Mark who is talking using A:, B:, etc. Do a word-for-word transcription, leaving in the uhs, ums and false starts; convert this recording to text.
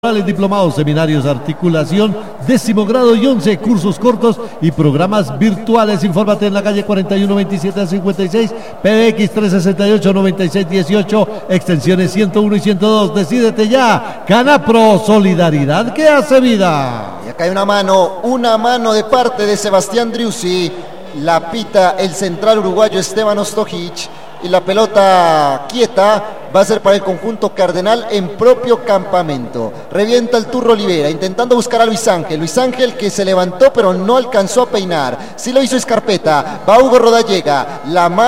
A: Diplomados, seminarios, articulación, décimo grado y once cursos cortos y programas virtuales. Infórmate en la calle cuarenta y uno veintisiete a cincuenta y seis, P B X trescientos sesenta y ocho noventa y seis dieciocho, extensiones ciento uno y ciento dos. Decídete ya. Canapro, solidaridad que hace vida.
B: Y acá hay una mano, una mano de parte de Sebastián Driussi. La pita el central uruguayo Esteban Ostojic. Y la pelota quieta va a ser para el conjunto cardenal en propio campamento. Revienta el Turro Olivera, intentando buscar a Luis Ángel. Luis Ángel que se levantó pero no alcanzó a peinar. Sí lo hizo Escarpeta. Va Hugo Rodallega. La mano